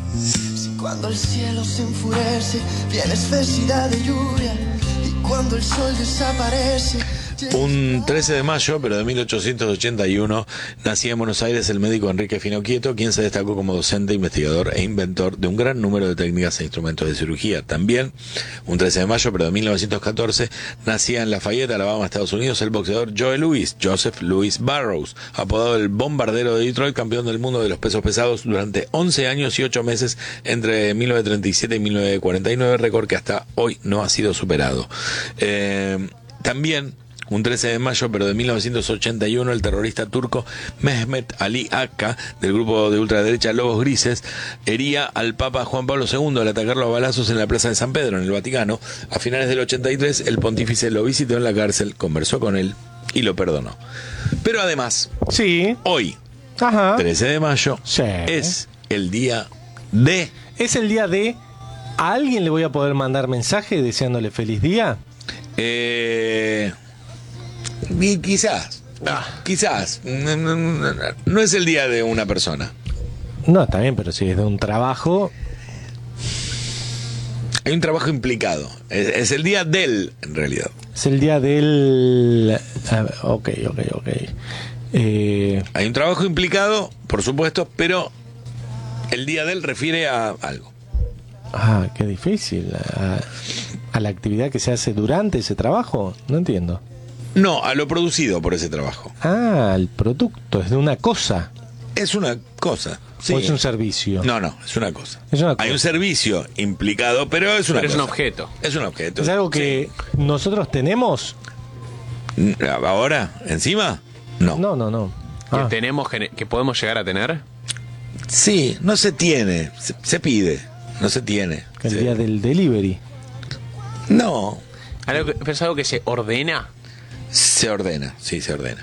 Si cuando el cielo se enfurece, viene espesidad de lluvia. Y cuando el sol desaparece... Un 13 de mayo, pero de 1881, nacía en Buenos Aires el médico Enrique Finoquieto, quien se destacó como docente, investigador e inventor de un gran número de técnicas e instrumentos de cirugía. También, un 13 de mayo, pero de 1914, nacía en Lafayette, Alabama, Estados Unidos, el boxeador Joseph Louis Barrows, apodado el Bombardero de Detroit, campeón del mundo de los pesos pesados durante 11 años y 8 meses entre 1937 y 1949, récord que hasta hoy no ha sido superado. También, un 13 de mayo, pero de 1981, el terrorista turco Mehmet Ali Akka, del grupo de ultraderecha Lobos Grises, hería al Papa Juan Pablo II al atacarlo a balazos en la Plaza de San Pedro, en el Vaticano. A finales del 83, el pontífice lo visitó en la cárcel, conversó con él y lo perdonó. Pero además, sí, hoy, ajá, 13 de mayo, sí, es el día de... Es el día de... ¿A alguien le voy a poder mandar mensaje deseándole feliz día? Y quizás, no es el día de una persona. No, está bien, pero si es de un trabajo... Hay un trabajo implicado. Es el día del, en realidad. Es el día del... Ok. Hay un trabajo implicado, por supuesto, pero el día del refiere a algo. Qué difícil. ¿A la actividad que se hace durante ese trabajo? No entiendo. No, a lo producido por ese trabajo. El producto, es de una cosa. Es una cosa. Sí. ¿O es un servicio? No, es una cosa. Es una cosa. Hay un servicio implicado, pero es una cosa. Es un objeto. Es un objeto. ¿Es algo que nosotros tenemos? ¿Ahora? ¿Encima? No. No. ¿Que tenemos, que podemos llegar a tener? Sí, no se tiene. Se pide. No se tiene. El día del delivery. No. ¿Es algo que se ordena? Se ordena. Sí, se ordena.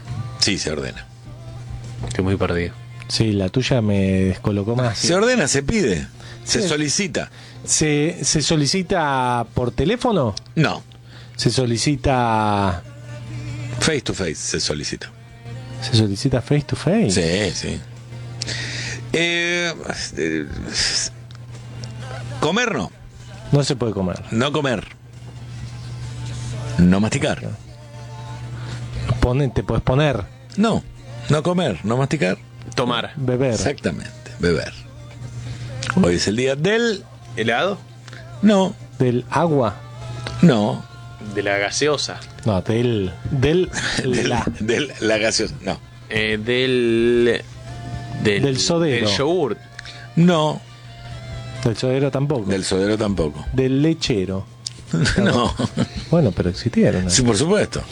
Estoy muy perdido. Sí, la tuya me descolocó más. Se ordena, se pide, se solicita. ¿Se solicita por teléfono? No. ¿Se solicita face to face? Se solicita. ¿Se solicita face to face? Sí. Comer no. No se puede comer. No comer. No masticar. Te puedes poner. No comer, no masticar. Tomar. Beber. Exactamente, beber. Hoy es el día del... ¿Helado? No. ¿Del agua? No. ¿De la gaseosa? No, del la gaseosa, no. Del sodero. Del yogur. No. Del sodero tampoco. Del sodero tampoco. Del lechero. No. Bueno, pero existieron. Sí, por supuesto.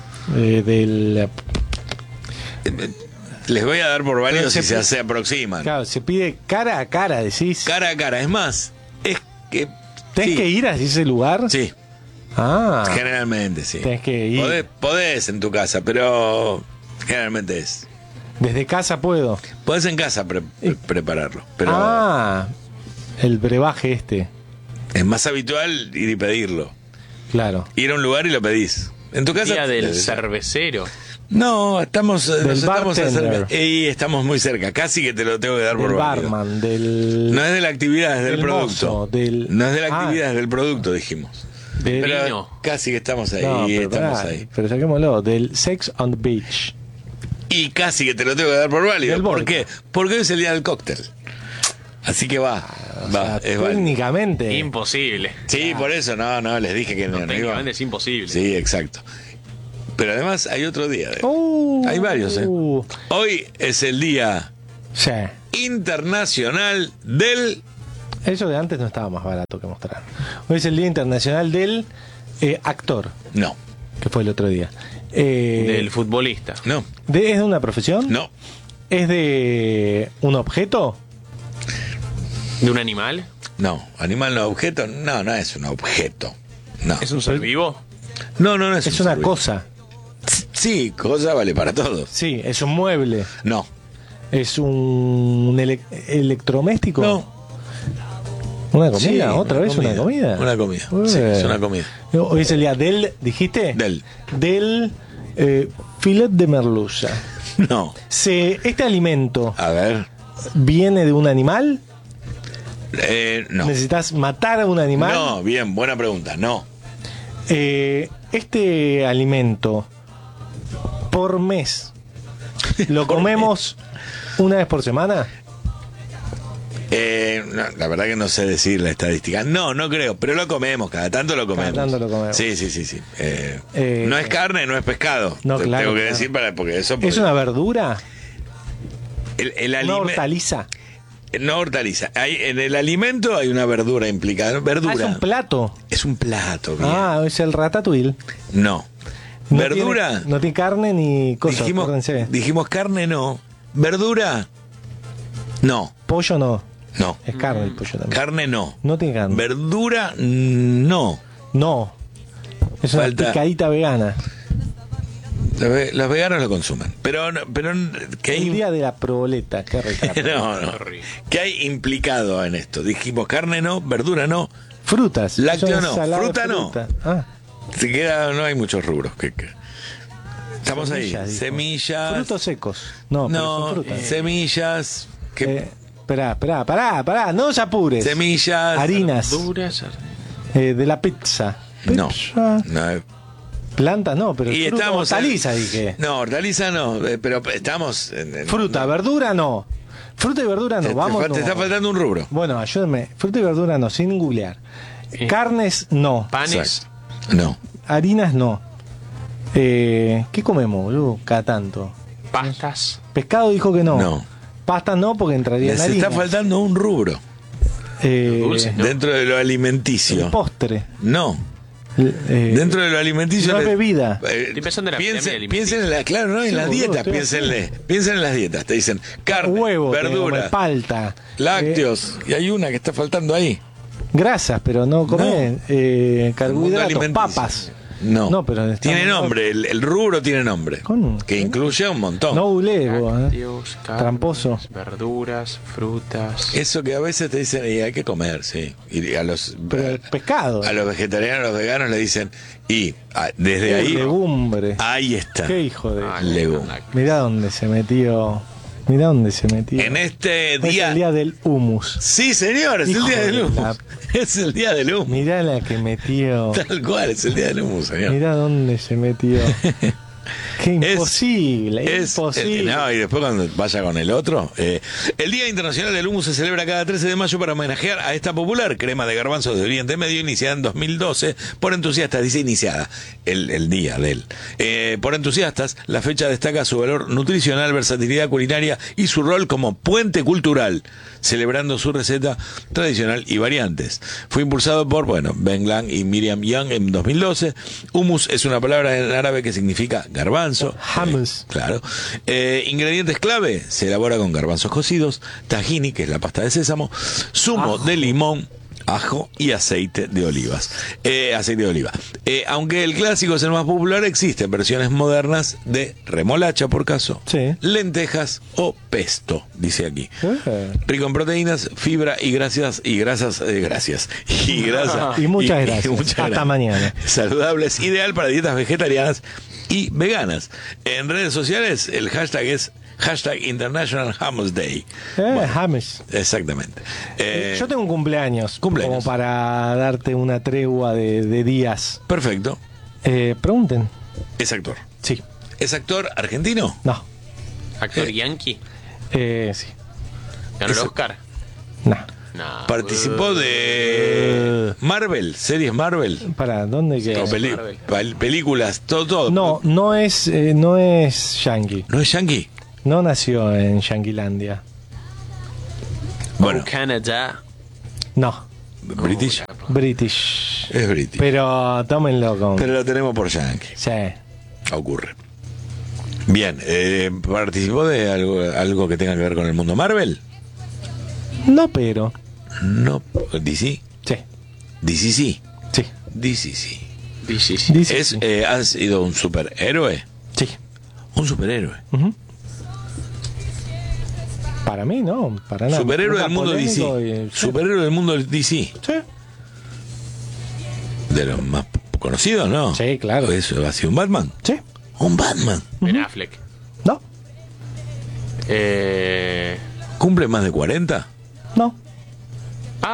Les voy a dar por válido si se aproximan. Claro, se pide cara a cara, decís. Cara a cara, es más, es que... ¿Tenés que ir a ese lugar? Sí. Generalmente, sí. Tenés que ir. Podés en tu casa, pero generalmente es. Desde casa puedo. Podés en casa prepararlo. Pero el brebaje este. Es más habitual ir y pedirlo. Claro. Ir a un lugar y lo pedís. En tu casa... Día del cervecero. No, estamos bartender. Y estamos muy cerca, casi que te lo tengo que dar por válido. Barman, no es de la actividad, es del producto. Mozo, no es de la actividad, es del producto, dijimos. Pero vino. Casi que estamos ahí, ahí. Pero saquémoslo, del Sex on the Beach. Y casi que te lo tengo que dar por válido. ¿Por qué? Porque hoy es el día del cóctel. Así que va, es técnicamente válido. Imposible. Sí, por eso, no, les dije que no técnicamente iba. es imposible. Sí, exacto. Pero además hay otro día. Hay varios, Hoy es el día internacional del... Eso de antes no estaba más barato que mostrar. Hoy es el día internacional del actor. No. Que fue el otro día. Del futbolista. No. ¿Es de una profesión? No. ¿Es de un objeto? ¿De un animal? No. ¿Animal no objeto? No es un objeto. No. ¿Es un ser vivo? No es es una cosa. Sí, cosa vale para todos. Sí, es un mueble. No. ¿Es un electrodoméstico? No. ¿Una comida? Sí, ¿Otra vez una comida? Una comida. Sí, es una comida. Hoy es el día del, ¿dijiste? Del filet de merluza. No. ¿Este alimento a ver viene de un animal? No. ¿Necesitas matar a un animal? No, bien, buena pregunta. No. Este alimento por mes lo comemos una vez por semana. No, la verdad que no sé decir la estadística. No creo, pero lo comemos, cada tanto lo comemos. Cada tanto lo comemos. Sí. No es carne, no es pescado. No, Te claro, tengo que claro. decir porque eso. ¿Es una verdura? el ¿Una hortaliza? No hortaliza. En el alimento hay una verdura implicada. Verdura. ¿Es un plato? Es un plato, bien. Es el ratatouille. No. No ¿Verdura? tiene, no tiene carne ni cosas. acuérdense. Dijimos carne, no. ¿Verdura? No. Pollo no. No. Es carne el pollo también. Carne no. No tiene carne. Verdura no. No. Es una Falta- picadita vegana. Los veganos lo consumen. Pero ¿qué El hay? día de la proboleta. Qué rica. No. ¿Qué hay implicado en esto? Dijimos carne no, verdura no. Frutas. Lácteo Es una no, ensalada de fruta no. Ah, No hay muchos rubros. Estamos semillas, ahí. dijo. Semillas. Frutos secos. No, pero son No, frutas. semillas. Pará, no os apures. Semillas. Harinas. Verduras. De la pizza. No. Pizza. No. Plantas no, pero Y fruta, estamos. hortaliza dije. No, hortaliza no. Pero estamos. Fruta, verdura no. Fruta y verdura no. Te está faltando un rubro. Bueno, ayúdenme. Fruta y verdura no, sin googlear. Carnes no. Panes. Exacto. No. Harinas no. ¿Qué comemos, boludo? Cada tanto. Pastas. Pescado dijo que no. No. Pasta no, porque entraría en Les harina. está faltando un rubro. Dulces, ¿no? Dentro de lo El alimenticio. postre. No. Dentro de lo alimenticio. no es bebida. Estoy pensando en la pirámide alimenticia. Piensen en claro, ¿no? En Sí, las boludo, dietas, estoy piensen en las dietas. Te dicen carne, Huevo, verdura, palta. lácteos. Y hay una que está faltando ahí. Grasas, pero no comen. Mundo Carbohidratos, alimenticio. papas. No. No, pero estamos- tiene nombre, el rubro tiene nombre. Que incluye un montón. No googleé, vos, Lácteos, carnes, Tramposo. verduras, frutas. Eso que a veces te dicen, y hay que comer, sí. Y a los pescado. a los vegetarianos, a los veganos le dicen, desde ahí, Legumbre. ahí está. Qué hijo de. Legumbre. Mirá dónde se metió. Mirá dónde se metió. En este Es día. el día del humus. Sí, señor, es Hijo el día del de humus. la- Es el día del humus. Mirá la que metió. Tal cual, es el día del humus, señor. Mirá dónde se metió. Qué imposible, imposible. No, y después cuando vaya con el otro. El Día Internacional del Humus se celebra cada 13 de mayo para homenajear a esta popular crema de garbanzos de Oriente Medio, iniciada en 2012 por entusiastas. Dice iniciada, el día de él. Por entusiastas, la fecha destaca su valor nutricional, versatilidad culinaria y su rol como puente cultural, celebrando su receta tradicional y variantes. Fue impulsado por, Ben Lang y Miriam Young en 2012. Hummus es una palabra en árabe que significa garbanzo. Hummus. Claro. Ingredientes clave: se elabora con garbanzos cocidos, tahini, que es la pasta de sésamo, zumo de limón, ajo y aceite de olivas. Aceite de oliva. Aunque el clásico es el más popular, existen versiones modernas de remolacha, por caso, Sí. lentejas o pesto, dice aquí. Rico en proteínas, fibra y grasas. Y grasa. Y muchas gracias. Hasta mañana. Saludables, ideal para dietas vegetarianas y veganas. En redes sociales el hashtag es #International Hummus Day. Hummus. Exactamente. Yo tengo un cumpleaños. Cumpleaños. Como para darte una tregua de días. Perfecto. Pregunten. Es actor. Sí. ¿Es actor argentino? No. Actor yankee. Sí. Ganó el Eso. Oscar. No. No. Participó de Marvel, series Marvel. ¿Para dónde queda? O Marvel. películas, todo. No es yankee. ¿No es yankee? No nació en Yanquilandia. Bueno, Canadá. No. British. British. Es British. Pero tómenlo con. Pero lo tenemos por yankee. Sí. Ocurre. Bien, ¿participó de algo que tenga que ver con el mundo Marvel? No, pero. No. ¿DC? Sí. DC sí. Sí. DC sí. Sí, sí. Dice Es, sí. ¿Ha sido un superhéroe? Sí. Un superhéroe. Ujú. Para mí, no. Para nada. Superhéroe Nada del mundo DC. polémico y- sí. Superhéroe del mundo DC. Sí. De los más conocidos, ¿no? Sí, claro. Eso ha sido un Batman. Sí. Un Batman. Ben Affleck. No. ¿Cumple más de 40? No.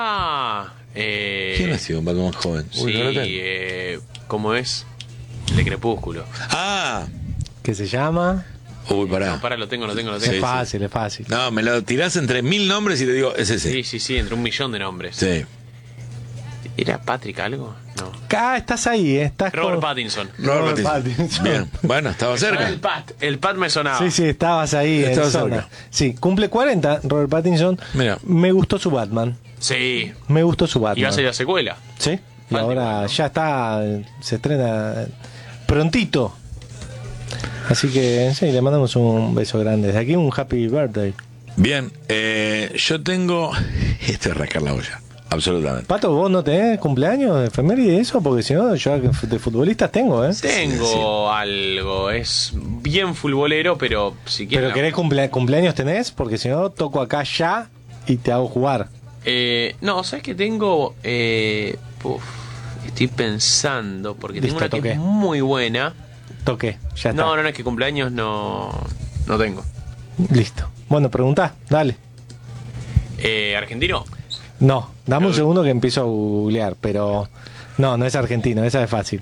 ¿Quién ha sido un Batman joven? Sí, no lo tengo. ¿Cómo es? El de Crepúsculo. Ah, ¿Qué se llama? pará. No, para, lo tengo. Sí, Es fácil, es fácil. No, me lo tirás entre 1000 nombres y te digo, es ese. Sí, entre 1.000.000 de nombres. Sí. ¿Era Patrick algo? No. Acá estás ahí, estás Robert con... Pattinson. Robert Pattinson. Pattinson. Bien, bueno, estaba cerca. El Pat me sonaba. Sí, estabas ahí. en Estabas zona. cerca. Sí, cumple 40, Robert Pattinson. Mira. Me gustó su Batman. Sí. Me gustó su Batman. Y va a ser la secuela. Sí. Y Falta ahora igual, ¿no? ya está, se estrena prontito. Así que sí, le mandamos un beso grande. Desde aquí un happy birthday. Bien, yo tengo... Esto es rascar la olla, absolutamente. Pato, ¿vos no tenés cumpleaños de efeméride y eso? Porque si no, yo de futbolistas tengo, ¿eh? Tengo algo. Es bien futbolero, pero si quieres. Pero ¿querés cumpleaños tenés? Porque si no, toco acá ya y te hago jugar. No, ¿sabes qué tengo? Estoy pensando, porque Listo, tengo una que toqué. es muy buena. Toqué, ya está. No, es que cumpleaños no tengo. Listo. Bueno, preguntá, dale. ¿Argentino? No, dame un segundo que empiezo a googlear, pero no es argentino, esa es fácil.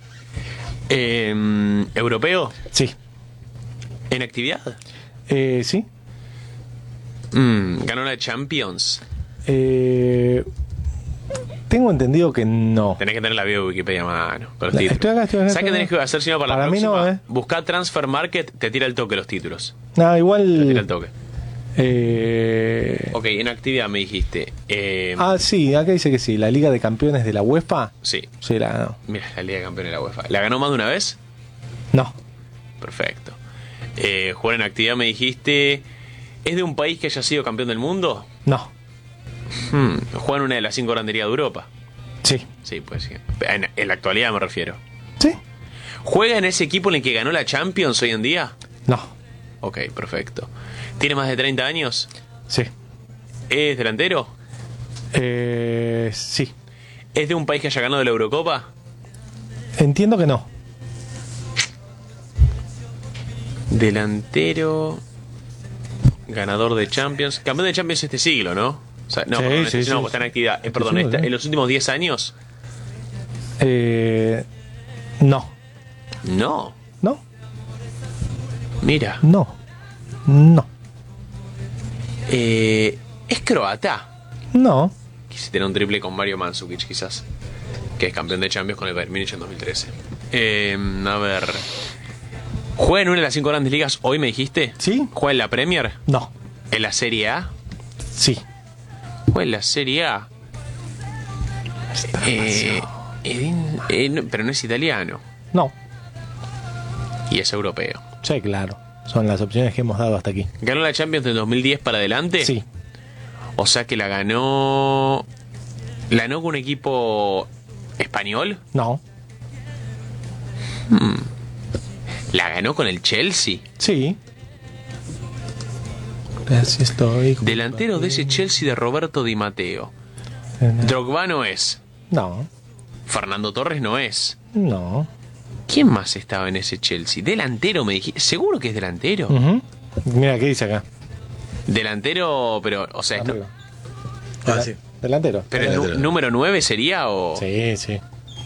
¿Europeo? Sí. ¿En actividad? Sí. ¿Ganó la Champions? Tengo entendido que no. Tenés que tener la bio de Wikipedia a mano, con los Estoy títulos. acá. ¿Sabes qué tenés que hacer si no para la Para mí próxima? no, Buscá Transfer Market, te tira el toque los títulos. No, Te tira el igual. toque. Ok, en actividad me dijiste. Sí, acá dice que sí. La Liga de Campeones de la UEFA. Sí. Sí, la ganó. Mira, la Liga de Campeones de la UEFA. ¿La ganó más de una vez? No, Perfecto. Jugar en actividad me dijiste. ¿Es de un país que haya sido campeón del mundo? no. ¿Juega en una de las 5 grandes ligas de Europa? Sí. Sí, pues sí. En la actualidad me refiero. Sí. ¿Juega en ese equipo en el que ganó la Champions hoy en día? No. Ok, perfecto. ¿Tiene más de 30 años? Sí. ¿Es delantero? Sí. ¿Es de un país que haya ganado la Eurocopa? Entiendo que no. Delantero. Ganador de Champions. Campeón de Champions este siglo, ¿no? O sea, no, Sí, perdón, sí, este, no, sí. está en actividad. Perdón, siglo, ¿no? en los últimos 10 años. No. No. No. Mira. No. No. ¿Es croata? No. Quise tener un triple con Mario Mandzukic, quizás. Que es campeón de Champions con el Bayern Múnich en 2013. A ver. ¿Juega en una de las 5 grandes ligas hoy, me dijiste? Sí. ¿Juega en la Premier? No. ¿En la Serie A? Sí. Juega en la Serie A. Pero no es italiano. No. Y es europeo. Sí, claro. Son las opciones que hemos dado hasta aquí. ¿Ganó la Champions del 2010 para adelante? Sí. O sea que la ganó. ¿La ganó con un equipo español? No. ¿La ganó con el Chelsea? Sí. Así estoy. Delantero de ese Chelsea de Roberto Di Matteo. Drogba no es. No. Fernando Torres no es. No. ¿Quién más estaba en ese Chelsea? Delantero me dijiste. ¿Seguro que es delantero? Ujú. Mira, ¿qué dice acá? Delantero, pero, o sea, Arriba. Sí. Delantero. pero el Delantero. número 9 sería o. Sí, sí.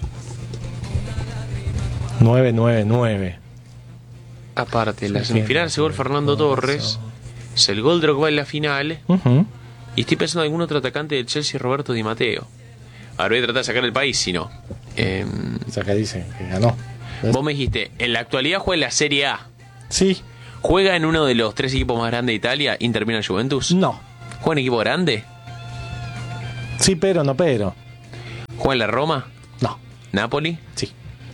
999. Aparte, en la Sí, semifinal sí, hace gol Fernando Torres. Es el gol Drogba en la final. Ujú. Y estoy pensando en algún otro atacante del Chelsea, Roberto Di Matteo. Ahora voy a tratar de sacar el país, si no. Esa que dice que ganó. Vos me dijiste, en la actualidad juega en la Serie A. Sí. ¿Juega en uno de los 3 equipos más grandes de Italia, Inter Milan Juventus? No. ¿Juega en equipo grande? Sí, pero no, pero. ¿Juega en la Roma? No. ¿Napoli? Sí.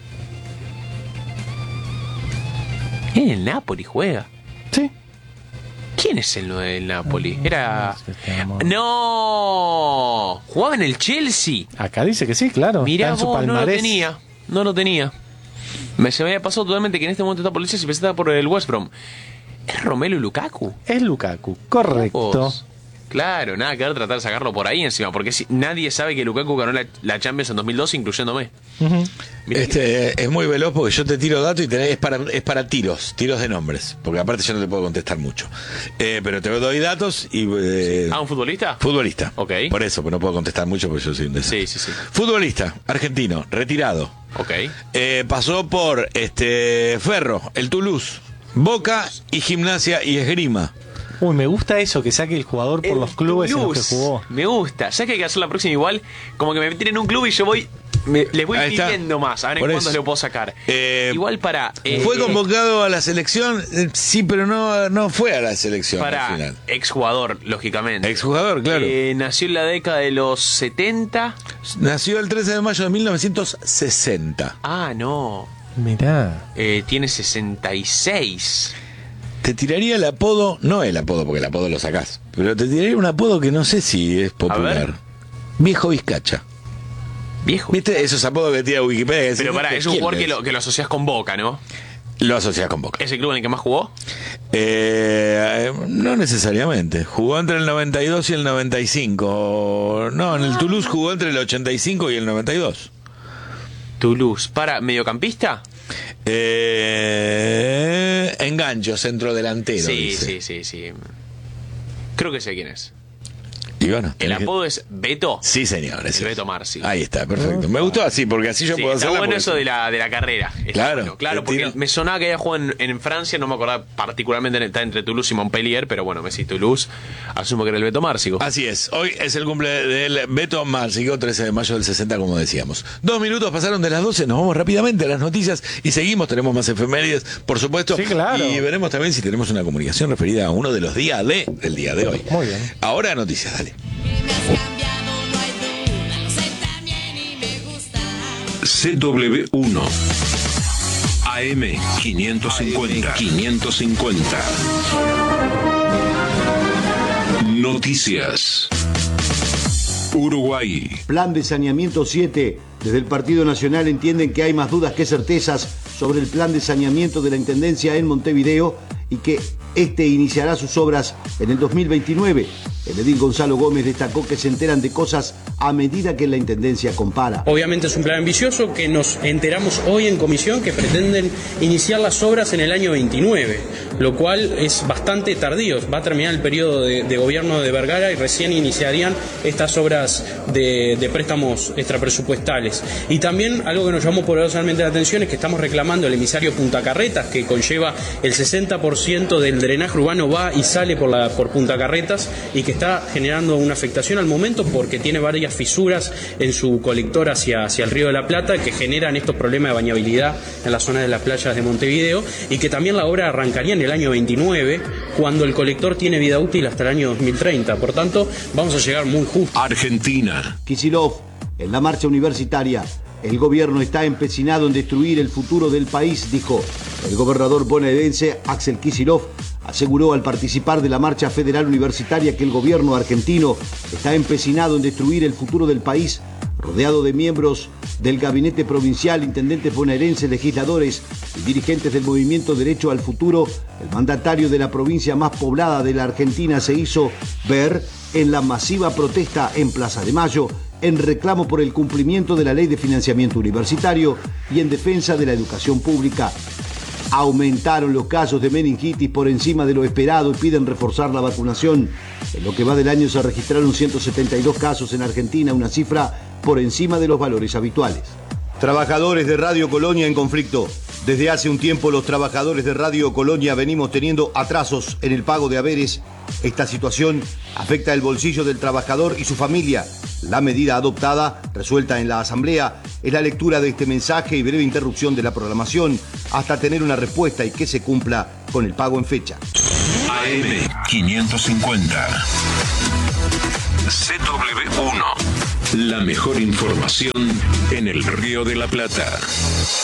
¿En el Napoli juega? Sí. ¿Quién es el 9 del Napoli? Era... Estamos- ¡No! ¿Jugaba en el Chelsea? Acá dice que sí, claro. Mirá Está en su vos, no lo palmarés. tenía. No lo tenía. Se me había pasado totalmente que en este momento está por el Chelsea y pensaba por el West Brom. ¿Es Romelu Lukaku? Es Lukaku, correcto. Vos. Claro, nada que ver tratar de sacarlo por ahí encima, porque nadie sabe que Lukaku ganó la Champions en 2012, incluyéndome. Ujú. Es muy veloz porque yo te tiro datos y es para tiros de nombres. Porque aparte yo no te puedo contestar mucho. Pero te doy datos y... ¿Un futbolista? Futbolista. Ok. Por eso, pero no puedo contestar mucho porque yo soy un desastre. Sí. Futbolista, argentino, retirado. Ok. Pasó por Ferro, el Toulouse, Boca y Gimnasia y Esgrima. Uy, me gusta eso, que saque el jugador por los clubes en los que jugó. Me gusta. ¿Sabes que hay que hacer la próxima igual? Como que me meten en un club y yo les voy pidiendo más. A ver en cuántos lo puedo sacar. Igual para... fue convocado a la selección, sí, pero no fue a la selección para al final. Exjugador, lógicamente. Exjugador, claro. Nació en la década de los 70. Nació el 13 de mayo de 1960. Ah, no. Mirá. Tiene 66. Te tiraría el apodo, no el apodo, porque el apodo lo sacás, pero te tiraría un apodo que no sé si es popular. Viejo Vizcacha. Viejo. ¿Viste esos apodos que tira Wikipedia? Pero pará, es un jugador que lo asocias con Boca, ¿no? Lo asocias con Boca. ¿Es el club en el que más jugó? No necesariamente. Jugó entre el 92 y el 95. No, en el Toulouse jugó entre el 85 y el 92. Toulouse. ¿Para mediocampista? Engancho, centro delantero. Sí. Creo que sé quién es. Y bueno, ¿El apodo es Beto? Sí, señor. El Beto Marci. Ahí está, perfecto. Me gustó así, porque así yo puedo hacerlo. Está bueno eso de la carrera. Claro. Claro, porque me sonaba que había jugado en Francia, no me acordaba particularmente, está entre Toulouse y Montpellier, pero bueno, me decís Toulouse, asumo que era el Beto Márcico. Así es, hoy es el cumple del Beto Márcico, 13 de mayo del 60, como decíamos. 2 minutos pasaron de las 12, nos vamos rápidamente a las noticias y seguimos, tenemos más efemérides, por supuesto. Sí, claro. Y veremos también si tenemos una comunicación referida a uno de los días del día de hoy. Muy bien. Ahora noticias, dale. CW1 AM 550 Noticias. Uruguay. Plan de saneamiento 7. Desde el Partido Nacional entienden que hay más dudas que certezas sobre el plan de saneamiento de la Intendencia en Montevideo y que este iniciará sus obras en el 2029. El edil Gonzalo Gómez destacó que se enteran de cosas a medida que la Intendencia compara. Obviamente es un plan ambicioso que nos enteramos hoy en comisión que pretenden iniciar las obras en el año 29, lo cual es bastante tardío. Va a terminar el periodo de gobierno de Vergara y recién iniciarían estas obras de préstamos extrapresupuestales. Y también algo que nos llamó poderosamente la atención es que estamos reclamando el emisario Punta Carretas, que conlleva el 60% del drenaje urbano va y sale por Punta Carretas y que está generando una afectación al momento porque tiene varias fisuras en su colector hacia el Río de la Plata que generan estos problemas de bañabilidad en la zona de las playas de Montevideo, y que también la obra arrancaría en el año 29 cuando el colector tiene vida útil hasta el año 2030. Por tanto, vamos a llegar muy justo. Argentina. Kicillof, en la marcha universitaria, el gobierno está empecinado en destruir el futuro del país, dijo. El gobernador bonaerense Axel Kicillof aseguró al participar de la marcha federal universitaria que el gobierno argentino está empecinado en destruir el futuro del país, rodeado de miembros del gabinete provincial, intendentes bonaerenses, legisladores y dirigentes del movimiento Derecho al Futuro. El mandatario de la provincia más poblada de la Argentina se hizo ver en la masiva protesta en Plaza de Mayo, en reclamo por el cumplimiento de la Ley de Financiamiento Universitario y en defensa de la educación pública. Aumentaron los casos de meningitis por encima de lo esperado y piden reforzar la vacunación. En lo que va del año se registraron 172 casos en Argentina, una cifra por encima de los valores habituales. Trabajadores de Radio Colonia en conflicto. Desde hace un tiempo los trabajadores de Radio Colonia venimos teniendo atrasos en el pago de haberes. Esta situación afecta el bolsillo del trabajador y su familia. La medida adoptada, resuelta en la Asamblea, es la lectura de este mensaje y breve interrupción de la programación hasta tener una respuesta y que se cumpla con el pago en fecha. AM 550 CW1. La mejor información en el Río de la Plata.